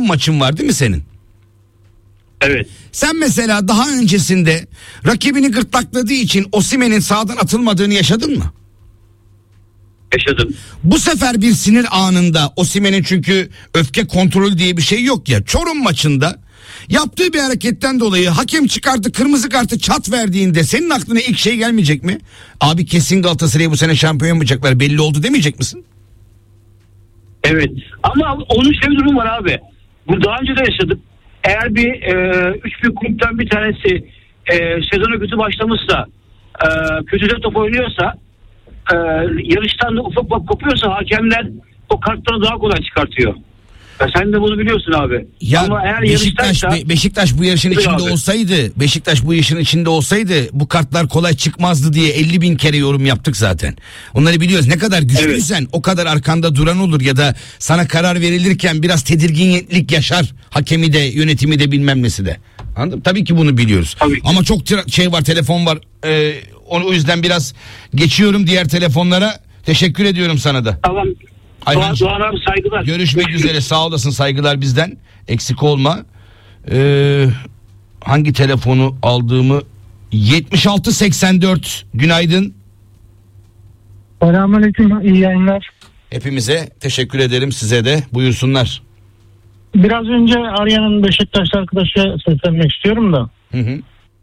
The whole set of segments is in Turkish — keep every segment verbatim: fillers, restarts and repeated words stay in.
Çorum maçın var değil mi senin? Evet. Sen mesela daha öncesinde rakibini gırtlakladığı için Osimhen'in sahadan atılmadığını yaşadın mı? Yaşadım. Bu sefer bir sinir anında Osimhen'in, çünkü öfke kontrolü diye bir şey yok ya, Çorum maçında yaptığı bir hareketten dolayı hakem çıkarttı, kırmızı kartı çat verdiğinde senin aklına ilk şey gelmeyecek mi? Abi kesin Galatasaray'ı bu sene şampiyon yapacaklar, belli oldu demeyecek misin? Evet. Ama onun şöyle bir durum var abi. Bu daha önce de yaşadık. Eğer bir e, üç büyük kulüpten bir tanesi e, sezona kötü başlamışsa, e, kötü de top oynuyorsa, e, yarıştan da ufak ufak kopuyorsa hakemler o kartları daha kolay çıkartıyor. Ya sen de bunu biliyorsun abi. Ya ama eğer Beşiktaş yarıştaysa, Beşiktaş bu yarışın içinde abi. olsaydı, Beşiktaş bu yarışın içinde olsaydı bu kartlar kolay çıkmazdı diye elli bin kere yorum yaptık zaten. Onları biliyoruz. Ne kadar güçlüysen evet, o kadar arkanda duran olur ya da sana karar verilirken biraz tedirginlik yaşar hakemi de, yönetimi de, bilmem nesi de. Anladın mı? Tabii ki bunu biliyoruz. Tabii ki. Ama çok tra- şey var, telefon var. Ee, onu o yüzden biraz geçiyorum diğer telefonlara. Teşekkür ediyorum sana da. Tamam. Doğan, Doğan abi saygılar. Görüşmek üzere, sağ olasın, saygılar bizden, eksik olma. Ee, hangi telefonu aldığımı, yetmiş altı seksen dört, günaydın. Selamünaleyküm, iyi yayınlar. Hepimize teşekkür ederim, size de buyursunlar. Biraz önce arayanın Beşiktaşlı arkadaşa seslenmek istiyorum da. Hı hı.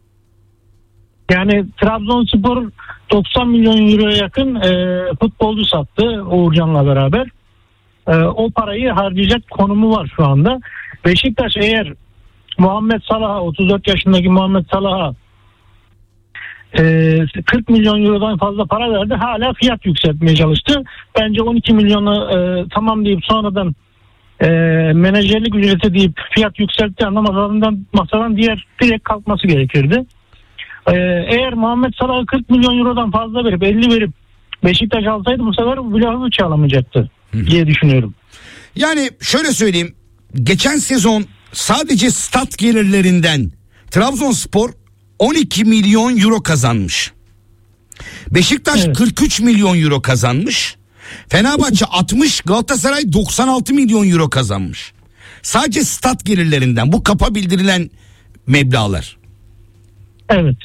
Yani Trabzonspor doksan milyon euroya yakın e, futbolcu sattı Uğurcan'la beraber. E, o parayı harcayacak konumu var şu anda. Beşiktaş eğer Muhammed Salah'a, otuz dört yaşındaki Muhammed Salah'a e, kırk milyon eurodan fazla para verdi. Hala fiyat yükseltmeye çalıştı. Bence on iki milyonu e, tamam deyip sonradan e, menajerlik ücreti deyip fiyat yükseltti anda masadan, masadan diğer direkt kalkması gerekirdi. Ee, eğer Muhammed Salah'ı kırk milyon eurodan fazla verip elli verip Beşiktaş alsaydı bu sefer Vlahovic alamayacaktı diye düşünüyorum. Yani şöyle söyleyeyim, geçen sezon sadece stat gelirlerinden Trabzonspor on iki milyon euro kazanmış. Beşiktaş evet, kırk üç milyon euro kazanmış. Fenerbahçe altmış, Galatasaray doksan altı milyon euro kazanmış. Sadece stat gelirlerinden, bu kapa bildirilen meblağlar. Evet.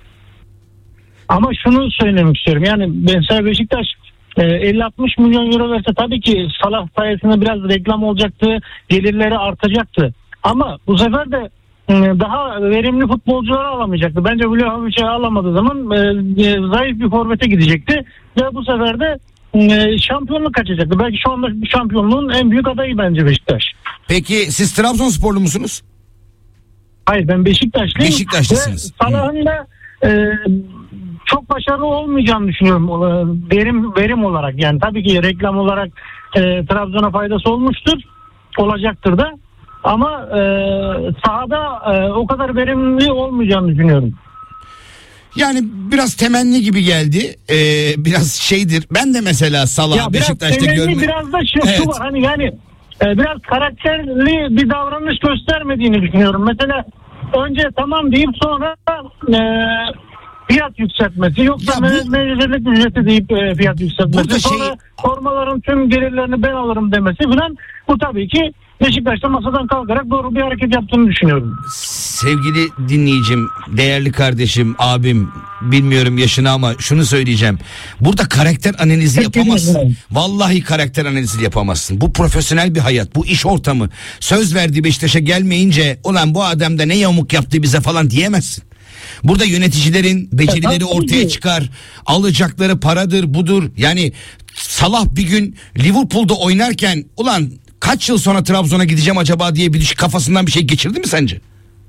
Ama şunu söylemek istiyorum. Yani mesela Beşiktaş elli altmış milyon euro verse tabii ki Salah sayesinde biraz reklam olacaktı, gelirleri artacaktı. Ama bu sefer de daha verimli futbolcuları alamayacaktı. Bence Vlahovic'i alamadığı zaman zayıf bir forvete gidecekti ve bu sefer de şampiyonluk kaçacaktı. Belki şu anda şampiyonluğun en büyük adayı bence Beşiktaş. Peki siz Trabzonsporlu musunuz? Hayır, ben Beşiktaşlıyım. Beşiktaşlısınız. Ve Salah'ın da e, çok başarılı olmayacağını düşünüyorum verim verim olarak. Yani tabii ki reklam olarak e, Trabzon'a faydası olmuştur, olacaktır da. Ama e, sahada e, o kadar verimli olmayacağını düşünüyorum. Yani biraz temenni gibi geldi. Ee, biraz şeydir. Ben de mesela Salah Beşiktaş'ta görme. Biraz da şu, evet, şu var hani yani e, biraz karakterli bir davranış göstermediğini düşünüyorum. Mesela önce tamam deyip sonra e, fiyat yükseltmesi, yoksa bu, menajerlik ücreti deyip e, fiyat yükseltmesi, sonra şey, formaların tüm gelirlerini ben alırım demesi falan, bu tabii ki Beşiktaş'ta masadan kalkarak doğru bir hareket yaptığını düşünüyorum. Sevgili dinleyicim, değerli kardeşim, abim, bilmiyorum yaşını ama şunu söyleyeceğim. Burada karakter analizi yapamazsın. Vallahi karakter analizi yapamazsın. Bu profesyonel bir hayat, bu iş ortamı. Söz verdiği Beşiktaş'a gelmeyince ulan bu adam da ne yamuk yaptı bize falan diyemezsin. Burada yöneticilerin becerileri ortaya çıkar. Alacakları paradır, budur. Yani Salah bir gün Liverpool'da oynarken ulan kaç yıl sonra Trabzon'a gideceğim acaba diye bir kafasından bir şey geçirdi mi sence?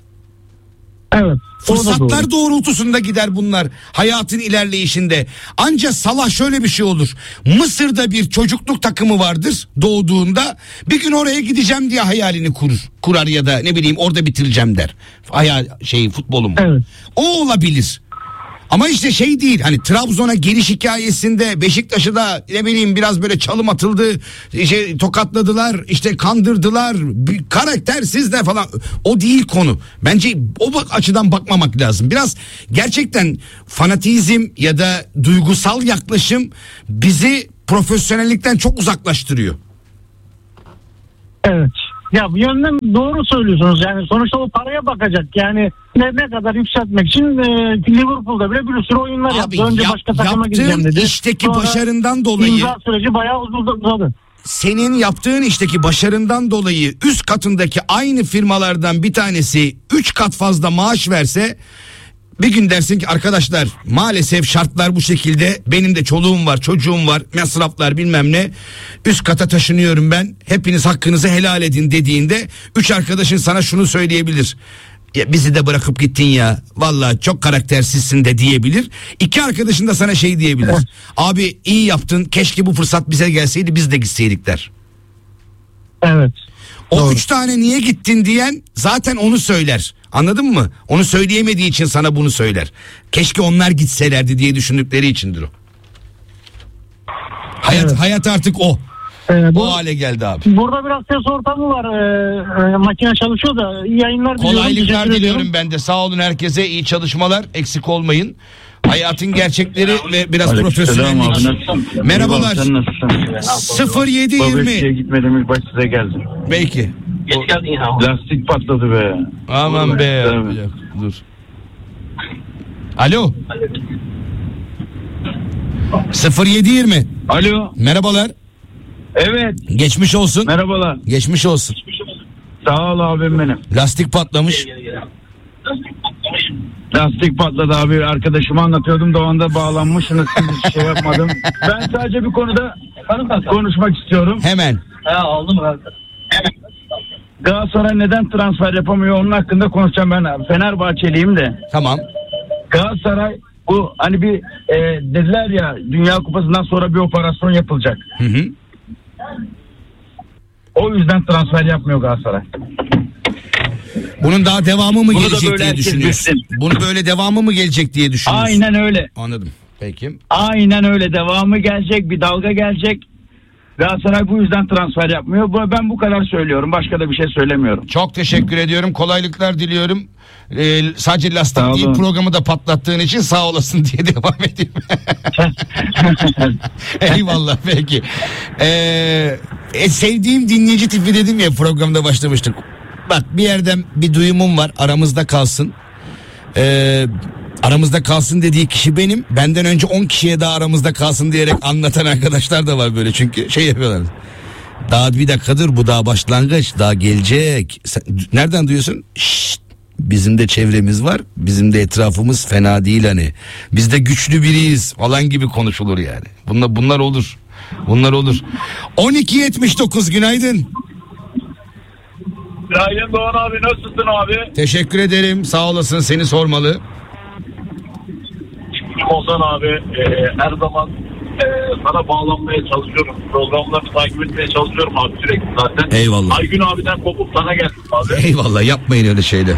Evet. Fırsatlar doğrultusunda gider bunlar hayatın ilerleyişinde. Ancak Salah şöyle bir şey olur. Mısır'da bir çocukluk takımı vardır doğduğunda. Bir gün oraya gideceğim diye hayalini kurur. Kurar ya da ne bileyim orada bitireceğim der. Hayal şey futbolum. Evet. O olabilir. Ama işte şey değil, hani Trabzon'a geliş hikayesinde Beşiktaş'ı da ne bileyim biraz böyle çalım atıldı, işte tokatladılar, işte kandırdılar, karaktersiz de falan, o değil konu. Bence o açıdan bakmamak lazım. Biraz gerçekten fanatizm ya da duygusal yaklaşım bizi profesyonellikten çok uzaklaştırıyor. Evet. Ya bu yönden doğru söylüyorsunuz. Yani sonuçta o paraya bakacak. Yani ne, ne kadar yükseltmek için e, Liverpool'da bile bir sürü oyunlar Abi, yaptı. Önce yap, başka takıma gideceğim yaptığın dedi. işteki Sonra başarından dolayı imza süreci bayağı uzadı. uzadı. senin yaptığın işteki başarından dolayı üst katındaki aynı firmalardan bir tanesi üç kat fazla maaş verse bir gün dersin ki arkadaşlar maalesef şartlar bu şekilde, benim de çoluğum var çocuğum var, masraflar bilmem ne, üst kata taşınıyorum ben, hepiniz hakkınızı helal edin dediğinde üç arkadaşın sana şunu söyleyebilir: ya bizi de bırakıp gittin ya, vallahi çok karaktersizsin de diyebilir. İki arkadaşın da sana şey diyebilir: abi iyi yaptın, keşke bu fırsat bize gelseydi biz de gitseydik der. Evet. O Doğru. üç tane niye gittin diyen zaten onu söyler. Anladın mı? Onu söyleyemediği için sana bunu söyler. Keşke onlar gitselerdi diye düşündükleri içindir o. Hayat Evet. hayat artık o. Ee, bu, O hale geldi abi. burada biraz ses ortamı var. Ee, e, makine çalışıyor da iyi yayınlar diliyorum. Kolaylıklar Teşekkür diliyorum ediyorum. ben de. Sağ olun herkese. İyi çalışmalar. Eksik olmayın. Hayatın gerçekleri ve biraz Aleykümselam abi, profesyonellik. nasılsın? Merhabalar. Sen nasılsın? sıfır yedi Babetçiye yirmi. gitmedim, ilk baş size geldim. Belki. Geç geldin ya. Lastik patladı be. Aman be. Evet. Bir dakika, dur. Alo. sıfır yedi yirmi. Alo. Merhabalar. Evet. Geçmiş olsun. Merhabalar. Geçmiş olsun. Sağ ol abim benim. Lastik patlamış. Lastik patladı abi. Arkadaşıma anlatıyordum da o anda bağlanmışsınız. Siz şey yapmadım. Ben sadece bir konuda konuşmak istiyorum. Hemen. Ha aldım kanka. Galatasaray neden transfer yapamıyor? Onun hakkında konuşacağım ben. Fenerbahçeliyim de. Tamam. Galatasaray bu hani bir e, dediler ya, Dünya Kupası'ndan sonra bir operasyon yapılacak. Hı hı. O yüzden transfer yapmıyor Galatasaray. Bunun daha devamı mı Bunu da gelecek böyle diye herkes düşünüyorsun? bilsin. Bunu böyle devamı mı gelecek diye düşünüyorsun? Aynen öyle. Anladım. Peki. Aynen öyle. Devamı gelecek. Bir dalga gelecek. Galatasaray bu yüzden transfer yapmıyor. Bu- Ben bu kadar söylüyorum. Başka da bir şey söylemiyorum. Çok teşekkür ediyorum. Kolaylıklar diliyorum. Ee, sadece lastik Sağ değil, olun. programı da patlattığın için sağ olasın diye devam edeyim. Eyvallah peki. Ee, e, sevdiğim dinleyici tipi dedim ya, programda başlamıştık. Bak bir yerden bir duyumum var, aramızda kalsın. Ee, aramızda kalsın dediği kişi benim. Benden önce on kişiye daha aramızda kalsın diyerek anlatan arkadaşlar da var böyle, çünkü şey yapıyorlar. Daha bir dakikadır, bu daha başlangıç, daha gelecek. Sen, nereden duyuyorsun? Şşt, bizim de çevremiz var, bizim de etrafımız fena değil hani. Biz de güçlü biriyiz falan gibi konuşulur yani. Bunlar, bunlar olur. Bunlar olur. on iki yetmiş dokuz günaydın. Günaydın Doğan abi, nasılsın abi? Teşekkür ederim, sağ olasın, seni sormalı. Ozan abi, e, her zaman e, sana bağlanmaya çalışıyorum. Programları takip etmeye çalışıyorum abi sürekli zaten. Eyvallah. Aygün abiden kopup sana geldim abi. Eyvallah, yapmayın öyle şeyler.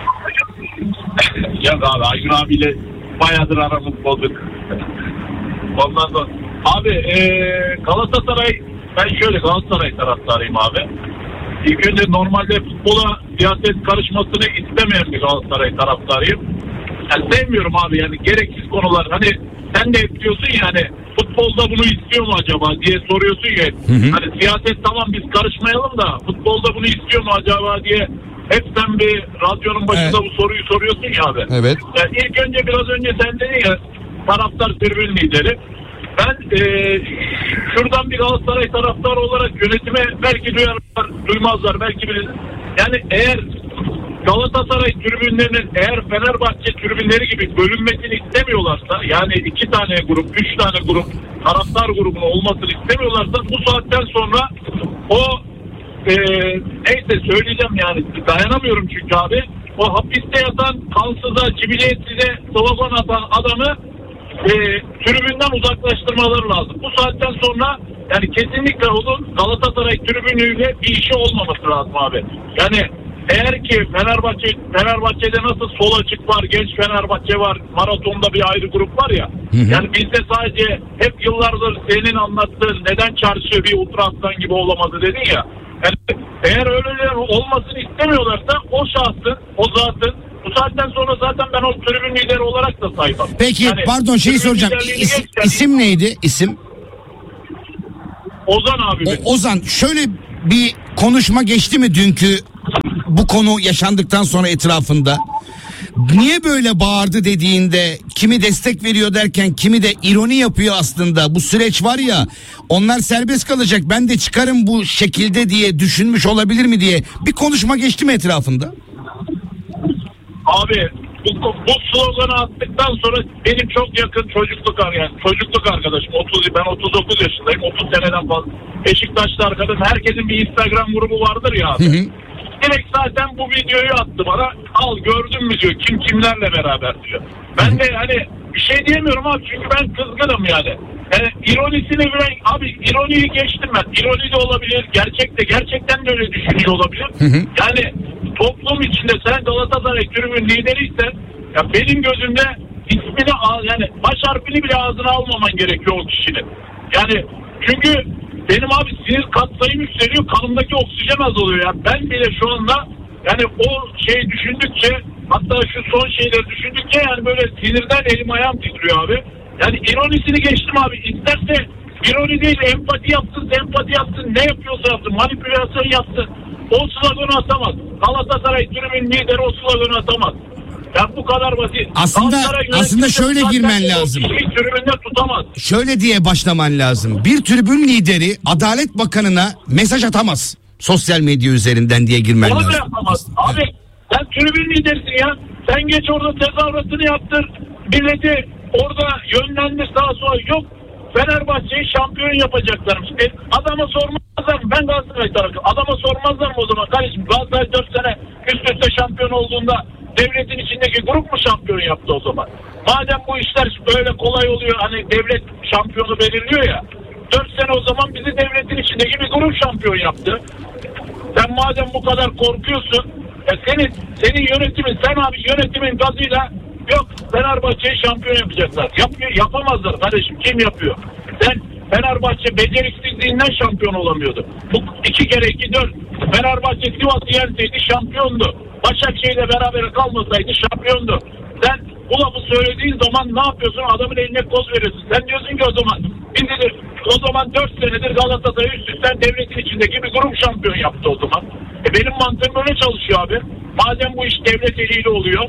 Yok abi, Aygün abiyle bayağıdır aramız bozuk. Ondan sonra abi e, Galatasaray, ben şöyle Galatasaray taraftarıyım abi. İlk önce normalde futbola siyaset karışmasını istemeyen bir Galatasaray taraftarıyım. Yani sevmiyorum abi, yani gereksiz konular. Hani sen de hep diyorsun ya, hani futbolda bunu istiyor mu acaba diye soruyorsun ya. Hı hı. Hani siyaset tamam, biz karışmayalım da futbolda bunu istiyor mu acaba diye hep sen bir radyonun başında Evet. bu soruyu soruyorsun ya abi. Evet. Yani ilk önce biraz önce sen dedin ya, taraftar tribün lideri. Ben e, şuradan bir Galatasaray taraftarı olarak yönetime belki duyarlar, duymazlar, belki bilir. Yani eğer Galatasaray tribünlerinin eğer Fenerbahçe tribünleri gibi bölünmesini istemiyorlarsa, yani iki tane grup, üç tane grup taraftar grubunun olmasını istemiyorlarsa, bu saatten sonra o e, neyse söyleyeceğim yani, dayanamıyorum çünkü abi. O hapiste yatan, kansıza, cibiliyetsize slogan atan adamı e, tribünden uzaklaştırmaları lazım. Bu saatten sonra yani kesinlikle onun Galatasaray tribünüyle bir işi olmaması lazım abi. Yani eğer ki Fenerbahçe Fenerbahçe'de nasıl sol açık var, genç Fenerbahçe var, maratonda bir ayrı grup var ya. Hı hı. Yani bizde sadece hep yıllardır senin anlattığın neden çarşı bir ultra aslan gibi olamadı dedin ya. Yani eğer öyleler olmasını istemiyorlarsa o şahsın, o zatın bu saatten sonra zaten ben o tribün lideri olarak da saymam. Peki Yani pardon, şeyi tribün soracağım. liderliğini İs- geç, yani isim neydi? İsim? Ozan abi. benim. O, Ozan, şöyle bir konuşma geçti mi dünkü bu konu yaşandıktan sonra etrafında? Niye böyle bağırdı dediğinde kimi destek veriyor derken kimi de ironi yapıyor aslında. Bu süreç var ya, onlar serbest kalacak, ben de çıkarım bu şekilde diye düşünmüş olabilir mi diye bir konuşma geçti mi etrafında? Abi bu, bu sloganı attıktan sonra benim çok yakın çocukluk yani çocukluk arkadaşım otuz ben otuz dokuz yaşındayım, otuz seneden fazla Beşiktaşlı arkadaşım, herkesin bir Instagram grubu vardır ya abi. Hı hı. Direkt zaten bu videoyu attı bana, al gördün mü diyor, kim kimlerle beraber diyor. Ben de hani bir şey diyemiyorum abi, çünkü ben kızgınım yani. Yani ironisini bile, abi ironiyi geçtim ben. İroni de olabilir, gerçek de, gerçekten de öyle düşünüyor olabilir. Hı hı. Yani toplum içinde sen Galatasaray tribün lideriysen, ya benim gözümde ismini al, yani baş harfini bile ağzına almaman gerekiyor o kişinin. Yani çünkü benim abi sinir katsayım yükseliyor, kanımdaki oksijen azalıyor ya. Ben bile şu anda yani o şeyi düşündükçe, hatta şu son şeyleri düşündükçe yani böyle sinirden elim ayağım titriyor abi. Yani ironisini geçtim abi. İsterse ironi değil, empati yapsın, sempati yapsın, ne yapıyorsa yapsın, manipülasyon yapsın. O sloganı atamaz. Galatasaray tribün lideri o sloganı atamaz. Yani bu kadar basit. Aslında aslında şöyle girmen lazım. Tribünde tutamaz. Şöyle diye başlaman lazım. Bir tribün lideri Adalet Bakanı'na mesaj atamaz sosyal medya üzerinden diye girmen Onu lazım. da yapamaz. Abi sen tribün liderisin ya. Sen geç orada tezahüratını yaptır. Milleti orada yönlendir sağa sola. Yok Fenerbahçe'yi şampiyon yapacaklarmış. E, adama sormazlar mı? Ben Galatasaray tarafı. Adama sormazlar mı o zaman? Kardeşim Galatasaray dört sene üst üste şampiyon olduğunda devletin içindeki grup mu şampiyon yaptı o zaman? Madem bu işler böyle kolay oluyor, hani devlet şampiyonu belirliyor ya. dört sene o zaman bizi devletin içindeki bir grup şampiyon yaptı. Sen madem bu kadar korkuyorsun, ya senin senin yönetimin, sen abi yönetimin gazıyla yok Fenerbahçe'yi şampiyon yapacaklar. Yapıyor, yapamazlar kardeşim. Kim yapıyor? Sen Fenerbahçe beceriksizliğinden şampiyon olamıyordu. Bu iki kere iki dört. Fenerbahçe Sivas'ı yenseydi şampiyondu. Başakşehir'le beraber kalmasaydı şampiyondu. Sen bu lafı söylediğin zaman ne yapıyorsun? Adamın eline koz veriyorsun. Sen diyorsun ki o zaman biz de o zaman dört senedir Galatasaray üst üstten devletin içindeki bir grup şampiyon yaptı o zaman. E benim mantığım böyle çalışıyor abi. Madem bu iş devlet eliyle oluyor.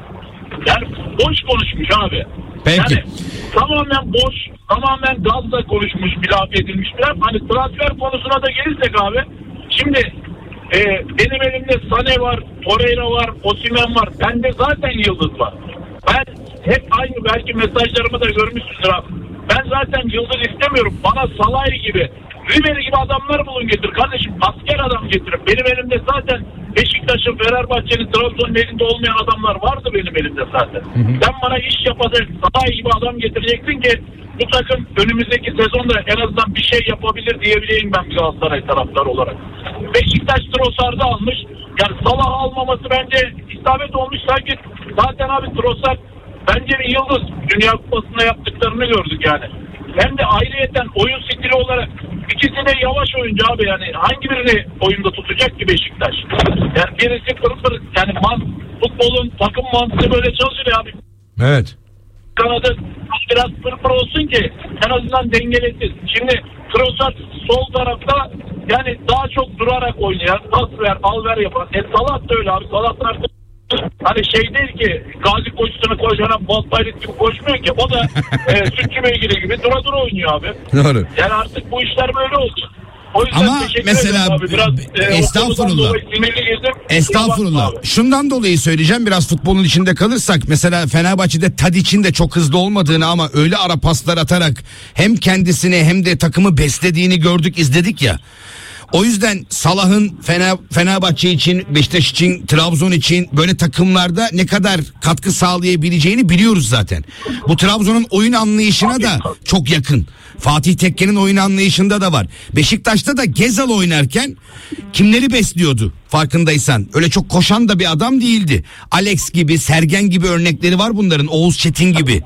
Yani boş konuşmuş abi. Peki. Yani tamamen boş, tamamen gazla konuşmuş, bir laf edilmiş bir laf. Hani transfer konusuna da gelirsek abi. Şimdi e, benim elimde Sané var, Torreira var, Osimhen var. Bende zaten Yıldız var. Ben hep aynı, belki mesajlarımı da görmüşsünüzdür abi. Ben zaten Yıldız istemiyorum. Bana Salah'ı gibi, Ribery gibi adamlar bulun getir kardeşim. Asker adam getirin. Benim elimde zaten Beşiktaş'ın, Fenerbahçe'nin, Trabzon'un elinde olmayan adamlar vardı benim elimde zaten. Hı hı. Sen bana iş yapacak, Salah'ı gibi adam getireceksin ki bu takım önümüzdeki sezonda en azından bir şey yapabilir diyebileyim ben bir Galatasaray taraftarı olarak. Beşiktaş Trossard'ı almış. Yani Salah almaması bence isabet olmuş. Sanki zaten abi Trossard bence bir yıldız. Dünya Kupası'nda yaptıklarını gördük yani. Hem de ayrıyeten oyun stili olarak ikisi de yavaş oyuncu abi, yani hangi birini oyunda tutacak ki Beşiktaş? Yani birisi pırpır, yani man, futbolun takım mantığı böyle çalışır abi. Evet. Kanadı biraz pırpır olsun ki en azından dengelesin. Şimdi Trossard sol tarafta yani daha çok durarak oynayan, pas ver, al ver yapan. E Salah da öyle abi. Salah da artık hani şey değil ki, gazi koşusunu koşan Bozbayrak gibi koşmuyor ki. O da e, sütçü beygiri gibi dura dura oynuyor abi. Doğru. Yani artık bu işler böyle oldu. O yüzden ama mesela abi. Biraz, e, estağfurullah. Estağfurullah. Şundan dolayı söyleyeceğim, biraz futbolun içinde kalırsak. Mesela Fenerbahçe'de Tadic'in de çok hızlı olmadığını ama öyle ara paslar atarak hem kendisini hem de takımı beslediğini gördük, izledik ya. O yüzden Salah'ın Fener, Fenerbahçe için, Beşiktaş için, Trabzon için böyle takımlarda ne kadar katkı sağlayabileceğini biliyoruz zaten. Bu Trabzon'un oyun anlayışına da çok yakın. Fatih Tekke'nin oyun anlayışında da var. Beşiktaş'ta da Gezal oynarken kimleri besliyordu farkındaysan? Öyle çok koşan da bir adam değildi. Alex gibi, Sergen gibi örnekleri var bunların, Oğuz Çetin gibi.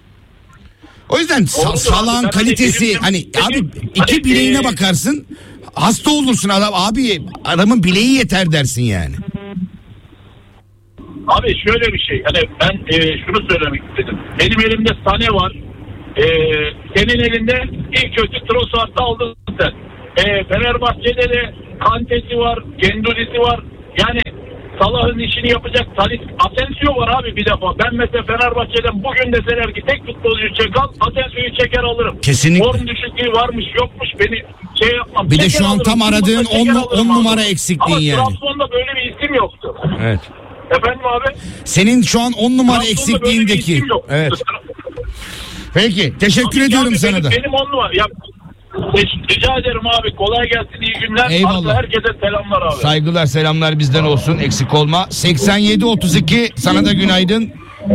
O yüzden Sa- Salah'ın kalitesi hani abi iki bileğine bakarsın, hasta olursun adam, abi adamın bileği yeter dersin yani. Abi şöyle bir şey, hani ben e, şunu söylemek istedim. Benim elimde Sané var. E, senin elinde ilk kötü Trossard'ı aldın sen. E, Fenerbahçe'de de Kante'si var, Gendolisi var. Yani Salah'ın işini yapacak Talis, Asensio var abi bir defa. Ben mesela Fenerbahçe'den bugün deseler ki tek futbolcuyu çek al, Asensio'yu çeker alırım. Kesinlikle. Form düşüklüğü varmış yokmuş beni şey yapmam. Bir de Çeker şu an alırım. tam aradığın on numara eksikliğin yani. Ama Trabzon'da böyle bir isim yoktu. Evet. Efendim abi? Senin şu an on numara Trabzon'da böyle bir eksikliğindeki. isim yoktu. Evet. Peki teşekkür Abi ediyorum abi, sana benim, da. Benim on numara. Ya, rica ederim abi. Kolay gelsin. İyi günler. Eyvallah. Herkese selamlar abi. Saygılar selamlar bizden olsun, eksik olma. seksen yedi otuz iki sana da günaydın.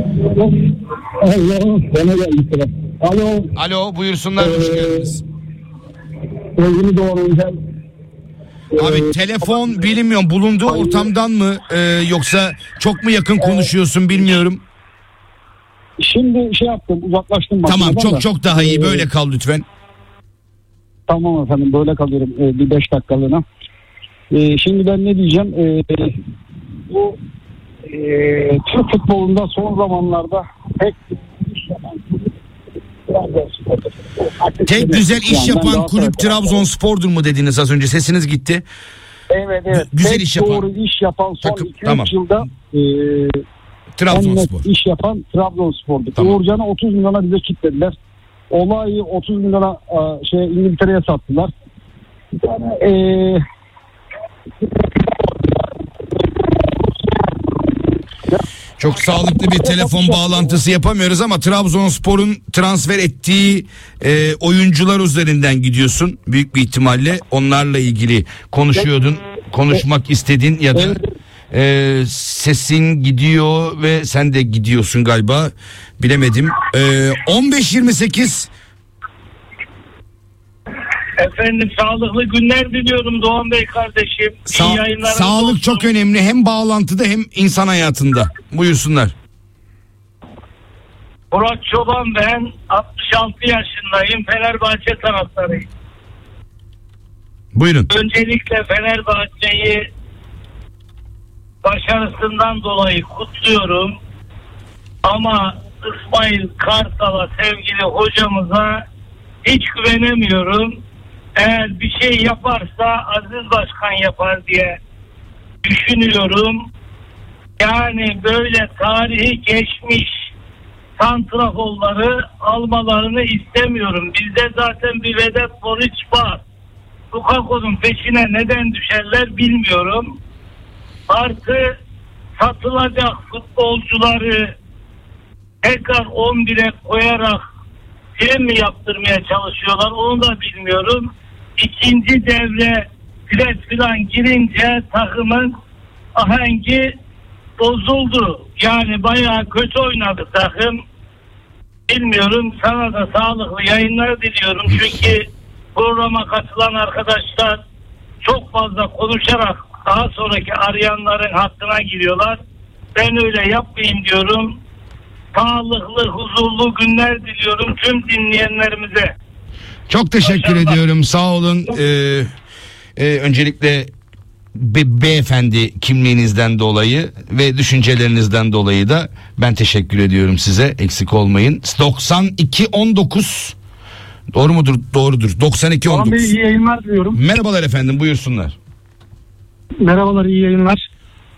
Alo, bana geldi sıra. Alo, Alo buyursunlar, hoş geldiniz. sevgili Doğan Hocam. Abi telefon bilmiyorum bulunduğu ortamdan mı e, yoksa çok mu yakın konuşuyorsun bilmiyorum. Şimdi şey yaptım, uzaklaştım. Tamam, makineden çok de. çok daha iyi, Ee, böyle kal lütfen. Tamam efendim, böyle kalıyorum ee, bir beş dakikalığına. Ee, şimdi ben ne diyeceğim? Ee, bu ee, Türk futbolunda son zamanlarda pek iş yapan Tek güzel iş Yani ben yapan Galatasaray kulüp Trabzonspor'dur mu dediniz az önce, sesiniz gitti. Evet evet. Güzel Tek iş yapan. doğru iş yapan son Takım, iki üç tamam. yılda ee, Trabzonspor. en net iş yapan Trabzonspor'du. Tamam. Uğurcan'ı otuz milyona bize kilitlediler. Olayı otuz milyona e, şey İngiltere'ye sattılar. Bir tane e, Çok sağlıklı bir telefon bağlantısı yapamıyoruz ama Trabzonspor'un transfer ettiği e, oyuncular üzerinden gidiyorsun. Büyük bir ihtimalle onlarla ilgili konuşuyordun, konuşmak istedin ya da e, sesin gidiyor ve sen de gidiyorsun galiba. Bilemedim. E, on beş yirmi sekiz Efendim sağlıklı günler diliyorum Doğan Bey kardeşim. Sa- İyi yayınlar sağlık olsun. çok önemli, hem bağlantıda hem insan hayatında. Buyursunlar. Murat Çoban ben, altmış altı yaşındayım, Fenerbahçe taraftarıyım. Buyurun. Öncelikle Fenerbahçe'yi başarısından dolayı kutluyorum. Ama İsmail Kartal'a, sevgili hocamıza hiç güvenemiyorum. Eğer bir şey yaparsa Aziz Başkan yapar diye düşünüyorum. Yani böyle tarihi geçmiş santraforları almalarını istemiyorum. Bizde zaten bir Vedat Muriç var. Lukaku'nun peşine neden düşerler bilmiyorum. Artı satılacak futbolcuları tekrar on bire koyarak prim mi yaptırmaya çalışıyorlar onu da bilmiyorum. İkinci devre pres falan girince takımın ahengi bozuldu. Yani bayağı kötü oynadı takım. Bilmiyorum, sana da sağlıklı yayınlar diliyorum. Çünkü programa katılan arkadaşlar çok fazla konuşarak daha sonraki arayanların hattına giriyorlar. Ben öyle yapmayayım diyorum. Sağlıklı, huzurlu günler diliyorum tüm dinleyenlerimize. Çok teşekkür Başarılar. ediyorum. Sağ olun. Ee, e, öncelikle be, beyefendi kimliğinizden dolayı ve düşüncelerinizden dolayı da ben teşekkür ediyorum size. Eksik olmayın. doksan iki on dokuz doğru mudur? Doğrudur. doksan iki on Doğan Bey dokuz. iyi yayınlar diliyorum. Merhabalar efendim, buyursunlar. Merhabalar, iyi yayınlar.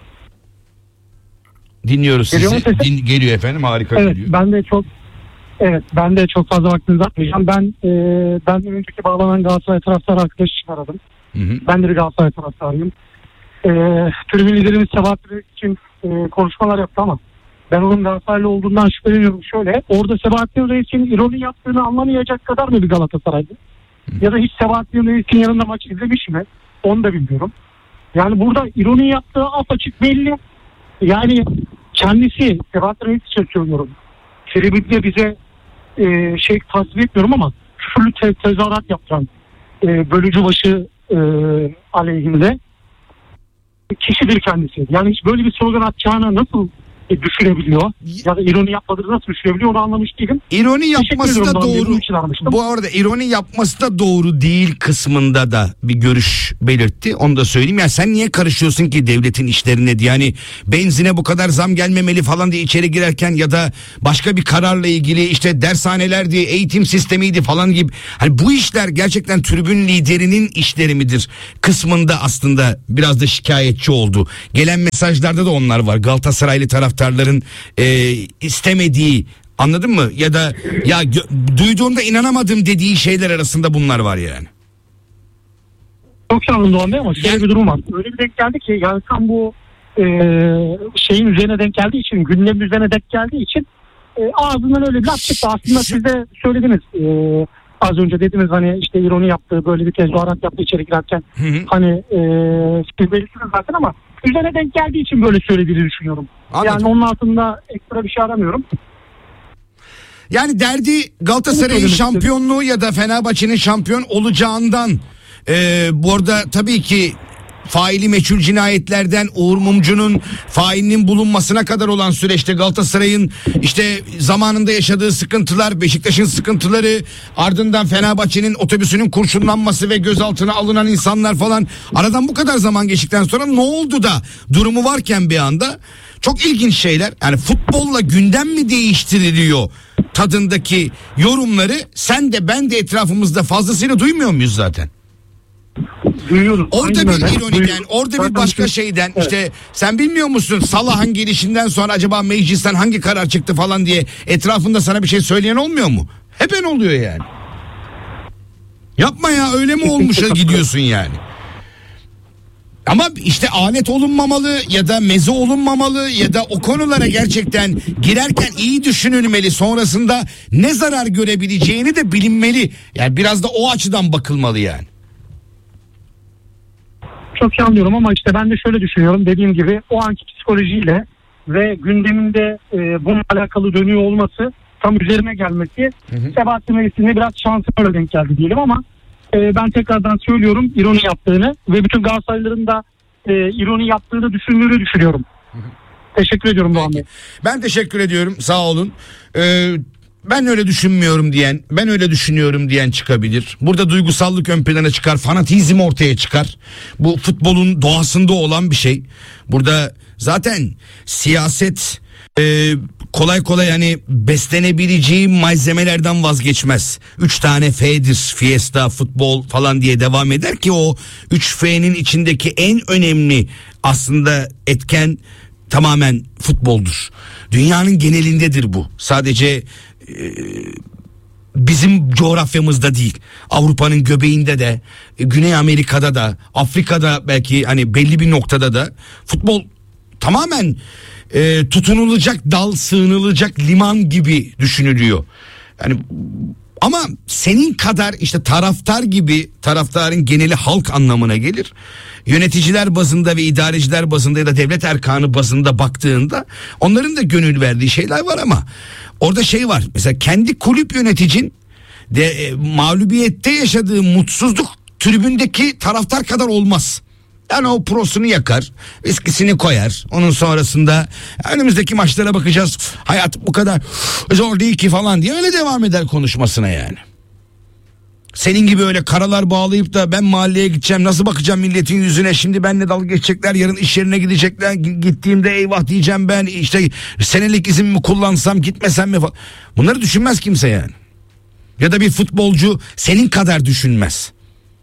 Dinliyoruz Geliyor sizi. mu sesim? Din, geliyor efendim, harika Evet, geliyor. ben de çok evet ben de çok fazla vaktinizi atmayacağım. Ben e, ben önceki bağlanan Galatasaray taraftarı arkadaşı için aradım. Hı hı. Ben de bir Galatasaray taraftarıyım. E, tribün liderimiz Sebahat için e, konuşmalar yaptı ama ben onun Galatasaraylı olduğundan şüpheleniyorum. Şöyle, orada Sebahattin Reis'in ironi yaptığını anlamayacak kadar mı bir Galatasaraylı? Ya da hiç Sebahattin Reis'in yanında maç izlemiş mi? Onu da bilmiyorum. Yani burada ironi yaptığı apaçık belli. Yani kendisi Sebahattin Reis için söylüyorum. Tribünde bize e, şey tasvip etmiyorum ama küfürlü te- tezahürat yaptıran e, bölücü başı e, aleyhinde kişidir kendisi. Yani hiç böyle bir slogan atacağına nasıl e, düşürebiliyor? Ya da ironi yapmadığını nasıl düşürebiliyor onu anlamış değilim. İroni Teşekkür yapması da ediyorum, doğru. bunun için aramıştım. Bu arada ironi yapması da doğru değil kısmında da bir görüş belirtti. Onu da söyleyeyim. Ya sen niye karışıyorsun ki devletin işlerine diye. Yani benzine bu kadar zam gelmemeli falan diye içeri girerken ya da başka bir kararla ilgili işte dershanelerdi, eğitim sistemiydi falan gibi. Hani bu işler gerçekten tribün liderinin işleri midir kısmında aslında biraz da şikayetçi oldu. Gelen mesajlarda da onlar var. Galatasaraylı taraftarların e, istemediği, anladın mı? Ya da ya gö- duyduğumda inanamadım dediği şeyler arasında bunlar var yani. Çok şanlı Doğan Bey ama şöyle Yani- bir durum var. Öyle bir denk geldi ki yani tam bu e, şeyin üzerine denk geldiği için, gündemin üzerine denk geldiği için e, ağzından öyle bir laf çıktı. Aslında siz de söylediniz. E, az önce dediniz hani işte ironi yaptığı, böyle bir tezahürat yaptığı içeri girerken. Hı hı. Hani e, siz belirttiniz zaten ama üzerine denk geldiği için böyle söylediğini düşünüyorum. Anladım. Yani onun altında ekstra bir şey aramıyorum. Yani derdi Galatasaray'ın şampiyonluğu ya da Fenerbahçe'nin şampiyon olacağından. Ee, bu arada tabii ki faili meçhul cinayetlerden Uğur Mumcu'nun failinin bulunmasına kadar olan süreçte Galatasaray'ın işte zamanında yaşadığı sıkıntılar, Beşiktaş'ın sıkıntıları, ardından Fenerbahçe'nin otobüsünün kurşunlanması ve gözaltına alınan insanlar falan, aradan bu kadar zaman geçtikten sonra ne oldu da durumu varken bir anda çok ilginç şeyler, yani futbolla gündem mi değiştiriliyor tadındaki yorumları sen de ben de etrafımızda fazlasıyla duymuyor muyuz zaten? Duyuyoruz. Orada Aynen bir öyle. ironiden, Duyuyoruz. orada bir Zaten başka biz- şeyden, Evet. işte sen bilmiyor musun Salah'ın gelişinden sonra acaba meclisten hangi karar çıktı falan diye etrafında sana bir şey söyleyen olmuyor mu? Hep en oluyor yani. Yapma ya, öyle mi olmuşa gidiyorsun yani. Ama işte alet olunmamalı ya da meze olunmamalı ya da o konulara gerçekten girerken iyi düşünülmeli, sonrasında ne zarar görebileceğini de bilinmeli. Yani biraz da o açıdan bakılmalı yani. Çok iyi anlıyorum ama işte ben de şöyle düşünüyorum. Dediğim gibi o anki psikolojiyle ve gündeminde e, bununla alakalı dönüyor olması, tam üzerine gelmesi Sebahattin Reis'in biraz şansına öyle denk geldi diyelim ama e, ben tekrardan söylüyorum ironi yaptığını ve bütün Galatasaraylıların da e, ironi yaptığını düşündüğünü düşünüyorum. Teşekkür ediyorum Doğan Bey. Ben teşekkür ediyorum, sağ olun. Ee, ben öyle düşünmüyorum diyen, ben öyle düşünüyorum diyen çıkabilir. Burada duygusallık ön plana çıkar, fanatizm ortaya çıkar. Bu futbolun doğasında olan bir şey. Burada zaten siyaset e, kolay kolay hani beslenebileceği malzemelerden vazgeçmez. Üç tane F'dir, Fiesta, futbol falan diye devam eder ki o üç F'nin içindeki en önemli aslında etken tamamen futboldur. Dünyanın genelindedir bu. Sadece e, bizim coğrafyamızda değil. Avrupa'nın göbeğinde de, e, Güney Amerika'da da, Afrika'da belki hani belli bir noktada da futbol tamamen e, tutunulacak dal, sığınılacak liman gibi düşünülüyor. Yani ama senin kadar işte taraftar gibi, taraftarın geneli halk anlamına gelir. Yöneticiler bazında ve idareciler bazında ya da devlet erkanı bazında baktığında onların da gönül verdiği şeyler var ama orada şey var. Mesela kendi kulüp yöneticin de e, mağlubiyette yaşadığı mutsuzluk tribündeki taraftar kadar olmaz. Yani o prosunu yakar, viskisini koyar. Onun sonrasında önümüzdeki maçlara bakacağız. Hayat bu kadar zor değil ki falan diye öyle devam eder konuşmasına yani. Senin gibi öyle karalar bağlayıp da ben mahalleye gideceğim, nasıl bakacağım milletin yüzüne, şimdi benimle dalga geçecekler, yarın iş yerine gidecekler, gittiğimde eyvah diyeceğim, ben işte senelik izin mi kullansam, gitmesem mi falan. Bunları düşünmez kimse yani. Ya da bir futbolcu senin kadar düşünmez.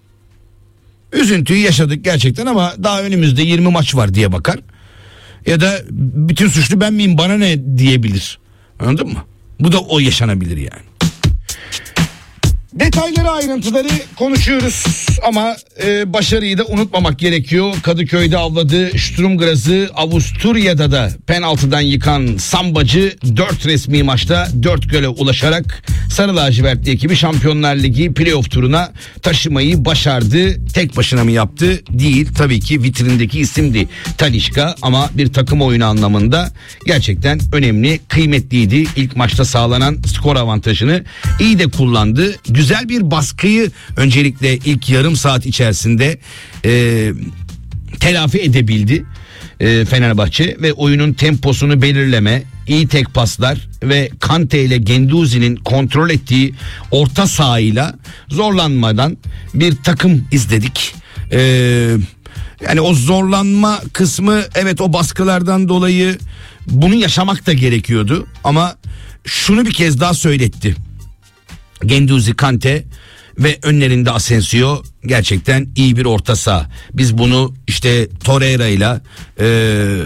Üzüntüyü yaşadık gerçekten ama daha önümüzde yirmi maç var diye bakar. Ya da bütün suçlu ben miyim, bana ne diyebilir. Anladın mı? Bu da o yaşanabilir yani. Detayları, ayrıntıları konuşuyoruz ama e, başarıyı da unutmamak gerekiyor. Kadıköy'de avladığı Sturm Graz'ı Avusturya'da da penaltıdan yıkan Sambacı dört resmi maçta dört gole ulaşarak Sarı Lacivertli ekibi Şampiyonlar Ligi playoff turuna taşımayı başardı. Tek başına mı yaptı? Değil. Tabii ki vitrindeki isimdi Talisca ama bir takım oyunu anlamında gerçekten önemli, kıymetliydi. İlk maçta sağlanan skor avantajını iyi de kullandı. Güzel bir baskıyı öncelikle ilk yarım saat içerisinde e, telafi edebildi. e, Fenerbahçe ve oyunun temposunu belirleme, iyi tek paslar ve Kante ile Guendouzi'nin kontrol ettiği orta sahayla zorlanmadan bir takım izledik. Ee, yani o zorlanma kısmı, evet, o baskılardan dolayı bunu yaşamak da gerekiyordu ama şunu bir kez daha söyletti. Guendouzi, Kante ve önlerinde Asensio gerçekten iyi bir orta saha. Biz bunu işte Torreira ile